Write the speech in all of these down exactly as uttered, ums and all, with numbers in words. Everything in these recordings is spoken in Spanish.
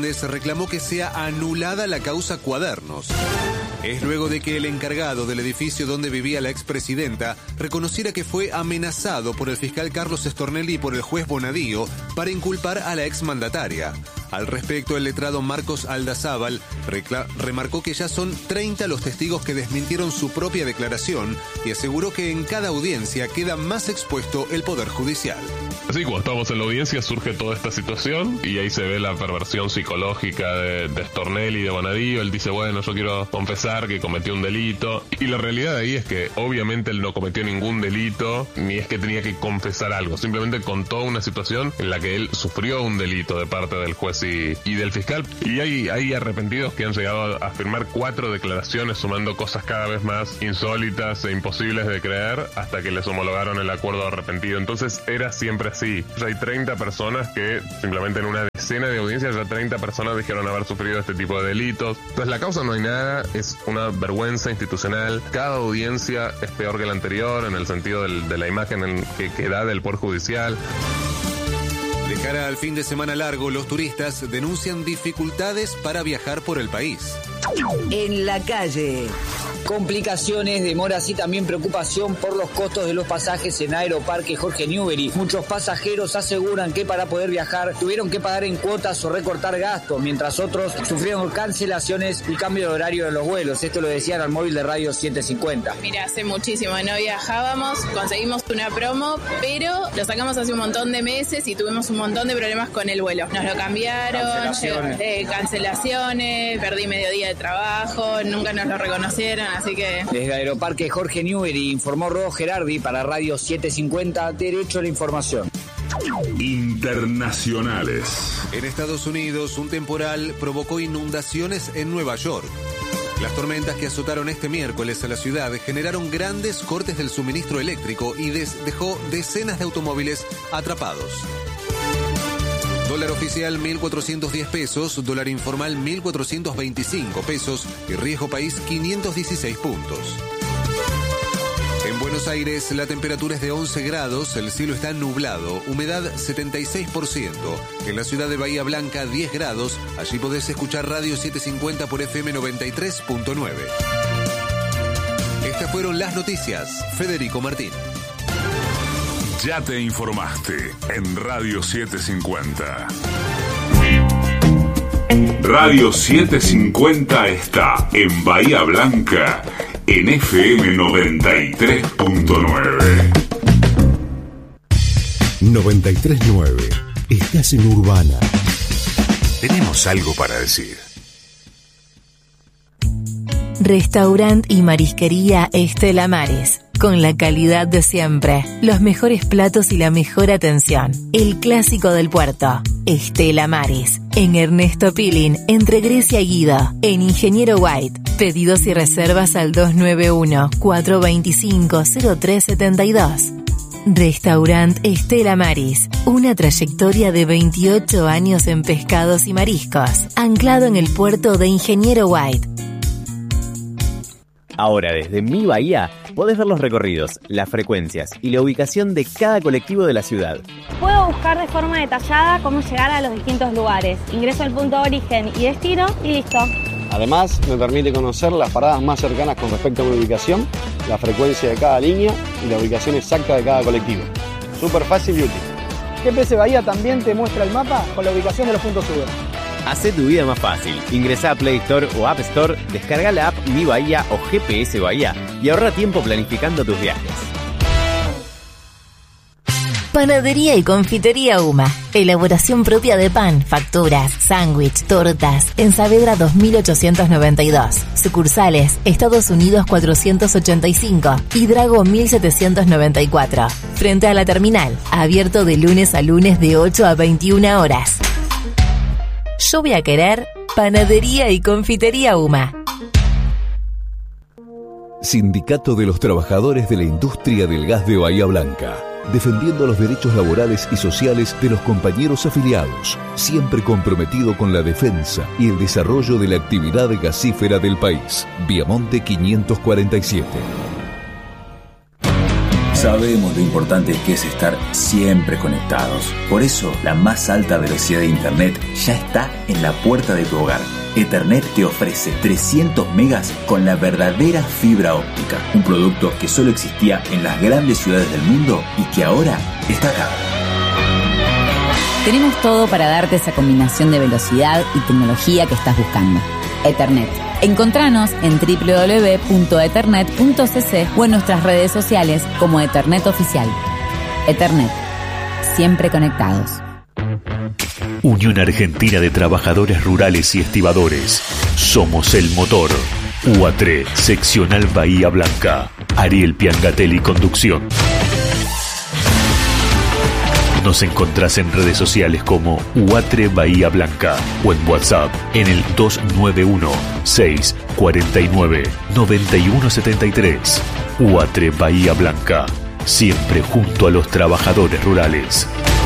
reclamó que sea anulada la causa Cuadernos. Es luego de que el encargado del edificio donde vivía la expresidenta reconociera que fue amenazado por el fiscal Carlos Stornelli y por el juez Bonadío para inculpar a la exmandataria. Al respecto, el letrado Marcos Aldazábal recla- remarcó que ya son treinta los testigos que desmintieron su propia declaración y aseguró que en cada audiencia queda más expuesto el Poder Judicial. Así, cuando estamos en la audiencia surge toda esta situación y ahí se ve la perversión psicológica de, de Stornelli y de Bonadío. Él dice, bueno, yo quiero confesar que cometió un delito. Y la realidad ahí es que obviamente él no cometió ningún delito, ni es que tenía que confesar algo. Simplemente contó una situación en la que él sufrió un delito de parte del juez y, y del fiscal. Y hay, hay arrepentidos que han llegado a firmar cuatro declaraciones sumando cosas cada vez más insólitas e imposibles de creer hasta que les homologaron el acuerdo de arrepentido. Entonces era siempre así. Ya hay treinta personas que simplemente en una decena de audiencias ya treinta personas dijeron haber sufrido este tipo de delitos. Entonces la causa no hay nada, es una vergüenza institucional. Cada audiencia es peor que la anterior en el sentido del, de la imagen en que, que da del Poder Judicial. De cara al fin de semana largo, los turistas denuncian dificultades para viajar por el país. En la calle. Complicaciones, demoras y también preocupación por los costos de los pasajes en Aeroparque Jorge Newbery. Muchos pasajeros aseguran que para poder viajar tuvieron que pagar en cuotas o recortar gastos, mientras otros sufrieron cancelaciones y cambio de horario de los vuelos. Esto lo decían al móvil de Radio setecientos cincuenta. Mira, hace muchísimo que no viajábamos, conseguimos una promo, pero lo sacamos hace un montón de meses y tuvimos un montón de problemas con el vuelo. Nos lo cambiaron, cancelaciones, eh, cancelaciones perdí medio día de trabajo, nunca nos lo reconocieron. Así que... Desde Aeroparque Jorge Newbery informó Rodo Gerardi para Radio setecientos cincuenta, Derecho a la Información. Internacionales. En Estados Unidos, un temporal provocó inundaciones en Nueva York. Las tormentas que azotaron este miércoles a la ciudad generaron grandes cortes del suministro eléctrico y des- dejó decenas de automóviles atrapados. Dólar oficial mil cuatrocientos diez pesos, dólar informal mil cuatrocientos veinticinco pesos y riesgo país quinientos dieciséis puntos. En Buenos Aires la temperatura es de once grados, el cielo está nublado, humedad setenta y seis por ciento. En la ciudad de Bahía Blanca diez grados, allí podés escuchar Radio setecientos cincuenta por F M noventa y tres punto nueve. Estas fueron las noticias. Federico Martín. Ya te informaste en Radio setecientos cincuenta. Radio setecientos cincuenta está en Bahía Blanca en F M noventa y tres punto nueve. noventa y tres punto nueve. Estás en Urbana. Tenemos algo para decir. Restaurant y marisquería Estela Maris. Con la calidad de siempre, los mejores platos y la mejor atención. El clásico del puerto. Estela Maris. En Ernesto Pilín, entre Grecia y Guido. En Ingeniero White. Pedidos y reservas al dos nueve uno, cuatro dos cinco, cero tres siete dos. Restaurant Estela Maris. Una trayectoria de veintiocho años en pescados y mariscos. Anclado en el puerto de Ingeniero White. Ahora, desde Mi Bahía, podés ver los recorridos, las frecuencias y la ubicación de cada colectivo de la ciudad. Puedo buscar de forma detallada cómo llegar a los distintos lugares. Ingreso al punto de origen y destino y listo. Además, me permite conocer las paradas más cercanas con respecto a mi ubicación, la frecuencia de cada línea y la ubicación exacta de cada colectivo. Súper fácil y útil. G P S Bahía también te muestra el mapa con la ubicación de los puntos Uber. Hacé tu vida más fácil. Ingresá a Play Store o App Store, descarga la app Mi Bahía o G P S Bahía y ahorra tiempo planificando tus viajes. Panadería y confitería Uma. Elaboración propia de pan, facturas, sándwich, tortas. En Saavedra dos mil ochocientos noventa y dos. Sucursales, Estados Unidos cuatrocientos ochenta y cinco y Drago mil setecientos noventa y cuatro. Frente a la terminal. Abierto de lunes a lunes de ocho a veintiuna horas. Yo voy a querer Panadería y confitería Uma. Sindicato de los Trabajadores de la Industria del Gas de Bahía Blanca. Defendiendo los derechos laborales y sociales de los compañeros afiliados, siempre comprometido con la defensa y el desarrollo de la actividad gasífera del país. Viamonte quinientos cuarenta y siete. Sabemos lo importante que es estar siempre conectados. Por eso, la más alta velocidad de Internet ya está en la puerta de tu hogar. Ethernet te ofrece trescientos megas con la verdadera fibra óptica. Un producto que solo existía en las grandes ciudades del mundo y que ahora está acá. Tenemos todo para darte esa combinación de velocidad y tecnología que estás buscando. Ethernet. Encontranos en doble u doble u doble u punto ethernet punto c c o en nuestras redes sociales como Ethernet Oficial. Ethernet. Siempre conectados. Unión Argentina de Trabajadores Rurales y Estibadores. Somos el motor. U A T R E, Seccional Bahía Blanca. Ariel Piangatelli, conducción. Nos encontrás en redes sociales como U A T R E Bahía Blanca o en WhatsApp en el dos nueve uno, seis cuatro nueve, nueve uno siete tres. U A T R E Bahía Blanca, siempre junto a los trabajadores rurales.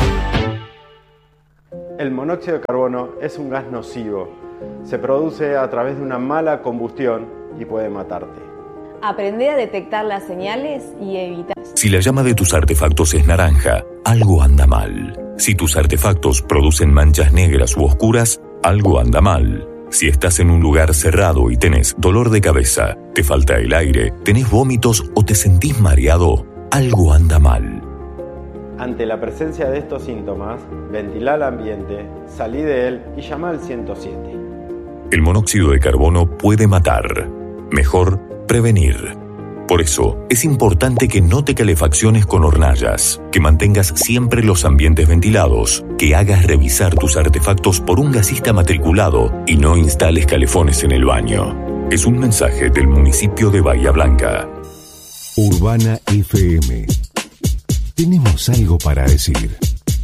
El monóxido de carbono es un gas nocivo. Se produce a través de una mala combustión y puede matarte. Aprende a detectar las señales y evitar. Si la llama de tus artefactos es naranja, algo anda mal. Si tus artefactos producen manchas negras u oscuras, algo anda mal. Si estás en un lugar cerrado y tenés dolor de cabeza, te falta el aire, tenés vómitos o te sentís mareado, algo anda mal. Ante la presencia de estos síntomas, ventila el ambiente, salí de él y llama al ciento siete. El monóxido de carbono puede matar. Mejor prevenir. Por eso, es importante que no te calefacciones con hornallas, que mantengas siempre los ambientes ventilados, que hagas revisar tus artefactos por un gasista matriculado y no instales calefones en el baño. Es un mensaje del municipio de Bahía Blanca. Urbana F M. Tenemos algo para decir.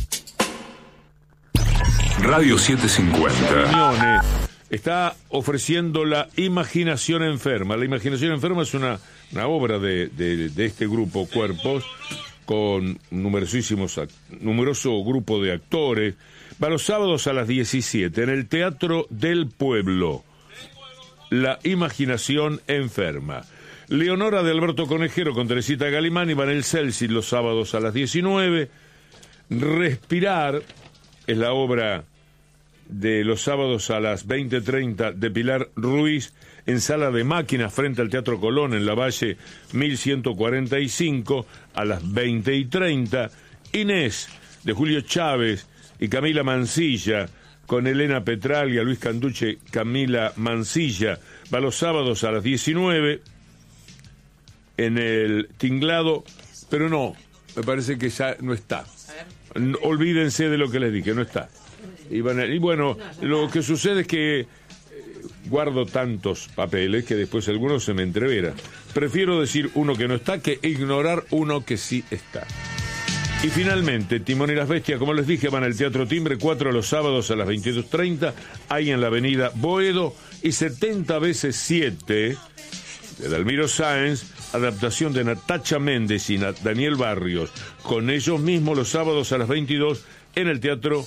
Radio setecientos cincuenta. Está ofreciendo La Imaginación Enferma. La Imaginación Enferma es una, una obra de, de, de este grupo Cuerpos, con numerosísimos, numeroso grupo de actores. Va los sábados a las diecisiete en el Teatro del Pueblo. La Imaginación Enferma. Leonora de Alberto Conejero con Teresita Galimani van el Celsi los sábados a las diecinueve. Respirar es la obra de los sábados a las veinte treinta de Pilar Ruiz en Sala de Máquinas frente al Teatro Colón en la Valle mil ciento cuarenta y cinco a las veinte y treinta. Inés de Julio Chávez y Camila Mansilla con Elena Petralia, Luis Canduche, Camila Mansilla va los sábados a las diecinueve en el Tinglado, pero no, me parece que ya no está. Olvídense de lo que les dije, no está. Y, van a, y bueno, lo que sucede es que eh, guardo tantos papeles que después algunos se me entreveran. Prefiero decir uno que no está que ignorar uno que sí está. Y finalmente, Timón y las Bestias, como les dije, van al Teatro Timbre, cuatro los sábados a las veintidós treinta, ahí en la avenida Boedo, y setenta veces siete de Dalmiro Sáenz, adaptación de Natacha Méndez y Daniel Barrios, con ellos mismos los sábados a las veintidós en el Teatro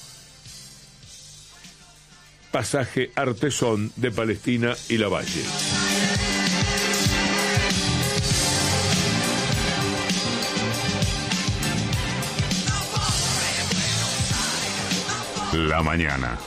Pasaje Artesón de Palestina y Lavalle. La mañana.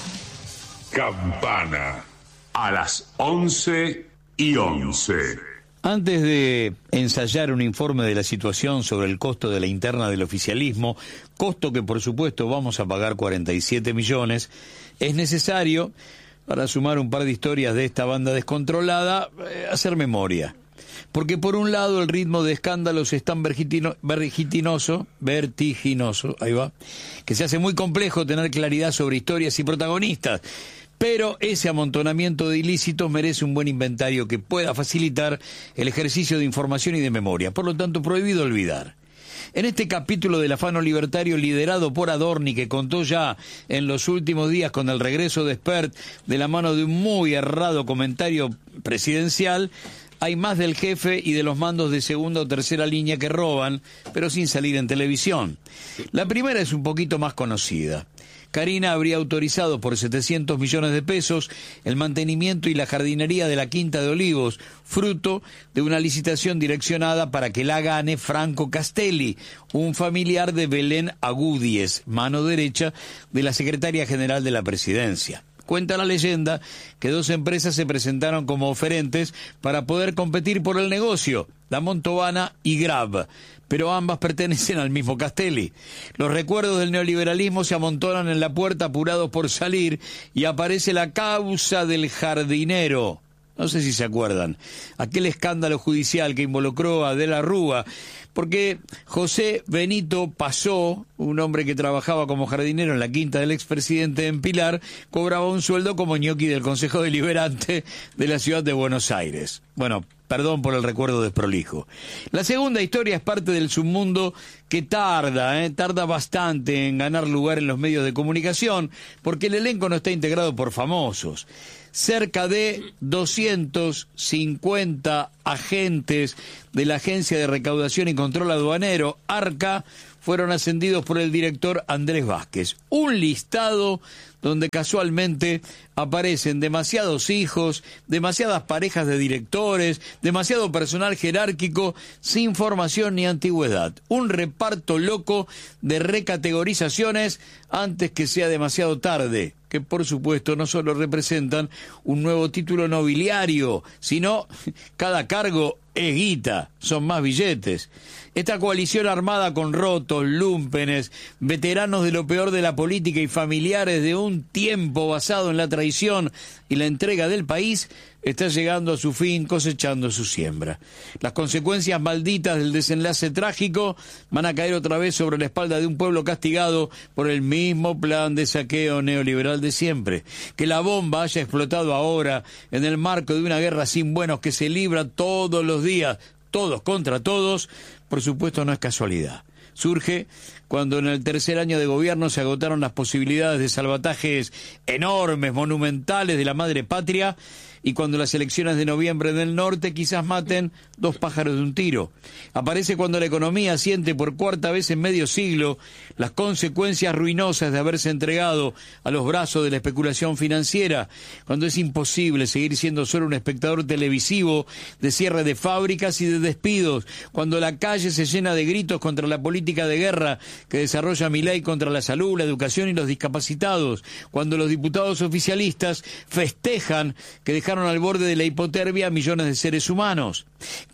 Campana. A las once y once. Antes de ensayar un informe de la situación sobre el costo de la interna del oficialismo, costo que por supuesto vamos a pagar cuarenta y siete millones, es necesario, para sumar un par de historias de esta banda descontrolada, eh, hacer memoria. Porque por un lado el ritmo de escándalos es tan vergitino, vertiginoso, vertiginoso, ahí va, que se hace muy complejo tener claridad sobre historias y protagonistas. Pero ese amontonamiento de ilícitos merece un buen inventario que pueda facilitar el ejercicio de información y de memoria. Por lo tanto, prohibido olvidar. En este capítulo del afano libertario liderado por Adorni, que contó ya en los últimos días con el regreso de Spert de la mano de un muy errado comentario presidencial, hay más del jefe y de los mandos de segunda o tercera línea que roban, pero sin salir en televisión. La primera es un poquito más conocida. Carina habría autorizado por setecientos millones de pesos el mantenimiento y la jardinería de la Quinta de Olivos, fruto de una licitación direccionada para que la gane Franco Castelli, un familiar de Belén Agúdiez, mano derecha de la secretaria general de la presidencia. Cuenta la leyenda que dos empresas se presentaron como oferentes para poder competir por el negocio, la Montobana y Grab, pero ambas pertenecen al mismo Castelli. Los recuerdos del neoliberalismo se amontonan en la puerta apurados por salir y aparece la causa del jardinero. No sé si se acuerdan, aquel escándalo judicial que involucró a De la Rúa, porque José Benito Pasó, un hombre que trabajaba como jardinero en la quinta del expresidente en Pilar, cobraba un sueldo como ñoqui del Consejo Deliberante de la ciudad de Buenos Aires. Bueno, perdón por el recuerdo desprolijo. La segunda historia es parte del submundo que tarda, ¿eh? tarda bastante en ganar lugar en los medios de comunicación, porque el elenco no está integrado por famosos. Cerca de doscientos cincuenta agentes de la Agencia de Recaudación y Control Aduanero, ARCA, fueron ascendidos por el director Andrés Vázquez. Un listado donde casualmente aparecen demasiados hijos, demasiadas parejas de directores, demasiado personal jerárquico sin formación ni antigüedad. Un reparto loco de recategorizaciones antes que sea demasiado tarde, que por supuesto no solo representan un nuevo título nobiliario, sino cada cargo es guita, son más billetes. Esta coalición armada con rotos, lúmpenes, veteranos de lo peor de la política y familiares de un tiempo basado en la traición y la entrega del país, está llegando a su fin, cosechando su siembra. Las consecuencias malditas del desenlace trágico van a caer otra vez sobre la espalda de un pueblo castigado por el mismo plan de saqueo neoliberal de siempre. Que la bomba haya explotado ahora en el marco de una guerra sin buenos que se libra todos los días, todos contra todos, por supuesto no es casualidad. Surge cuando en el tercer año de gobierno se agotaron las posibilidades de salvatajes enormes, monumentales de la madre patria, y cuando las elecciones de noviembre en el norte quizás maten dos pájaros de un tiro. Aparece cuando la economía siente por cuarta vez en medio siglo las consecuencias ruinosas de haberse entregado a los brazos de la especulación financiera, cuando es imposible seguir siendo solo un espectador televisivo de cierre de fábricas y de despidos, cuando la calle se llena de gritos contra la política de guerra que desarrolla Milei contra la salud, la educación y los discapacitados, cuando los diputados oficialistas festejan que dejaron al borde de la hipotermia a millones de seres humanos.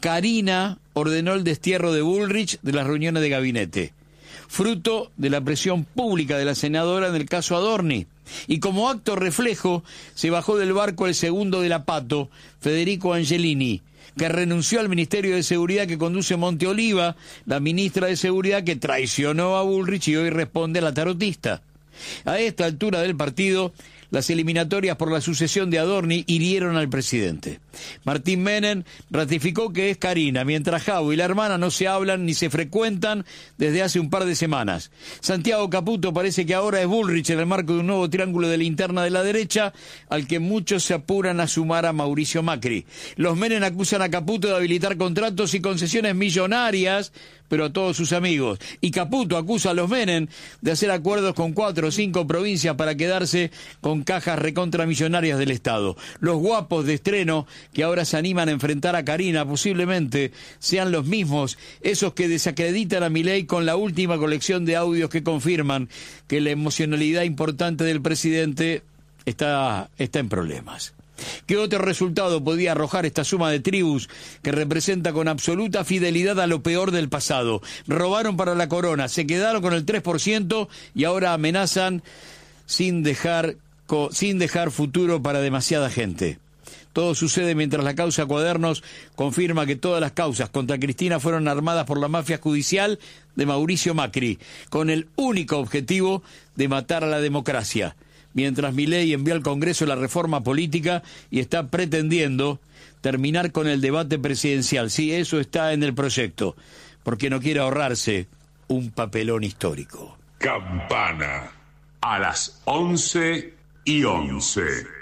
Carina ordenó el destierro de Bullrich de las reuniones de gabinete, fruto de la presión pública de la senadora en el caso Adorni. Y como acto reflejo, se bajó del barco el segundo de la Pato, Federico Angelini, que renunció al Ministerio de Seguridad que conduce Monte Oliva, la ministra de Seguridad que traicionó a Bullrich y hoy responde a la tarotista. A esta altura del partido, las eliminatorias por la sucesión de Adorni hirieron al presidente. Martín Menem ratificó que es Carina, mientras Jau y la hermana no se hablan ni se frecuentan desde hace un par de semanas. Santiago Caputo parece que ahora es Bullrich en el marco de un nuevo triángulo de la interna de la derecha, al que muchos se apuran a sumar a Mauricio Macri. Los Menem acusan a Caputo de habilitar contratos y concesiones millonarias, pero a todos sus amigos. Y Caputo acusa a los Menem de hacer acuerdos con cuatro o cinco provincias para quedarse con cajas recontramillonarias del Estado. Los guapos de estreno que ahora se animan a enfrentar a Carina posiblemente sean los mismos, esos que desacreditan a Milei con la última colección de audios que confirman que la emocionalidad importante del presidente está, está en problemas. ¿Qué otro resultado podía arrojar esta suma de tribus que representa con absoluta fidelidad a lo peor del pasado? Robaron para la corona, se quedaron con el tres por ciento y ahora amenazan sin dejar, sin dejar futuro para demasiada gente. Todo sucede mientras la causa Cuadernos confirma que todas las causas contra Cristina fueron armadas por la mafia judicial de Mauricio Macri, con el único objetivo de matar a la democracia. Mientras Milei envió al Congreso la reforma política y está pretendiendo terminar con el debate presidencial. Sí, eso está en el proyecto, porque no quiere ahorrarse un papelón histórico. Campana, a las once y once.